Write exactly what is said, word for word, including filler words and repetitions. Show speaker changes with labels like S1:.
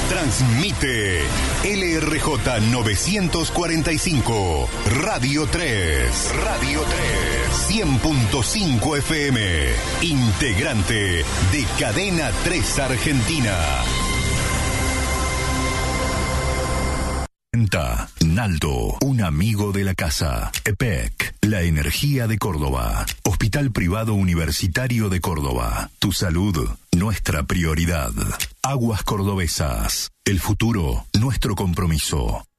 S1: Transmite L R J novecientos cuarenta y cinco, Radio tres. Radio tres. cien punto cinco F M. Integrante de Cadena tres Argentina. Naldo, un amigo de la casa. E P E C, la energía de Córdoba. Hospital Privado Universitario de Córdoba. Tu salud, nuestra prioridad. Aguas Cordobesas, el futuro, nuestro compromiso.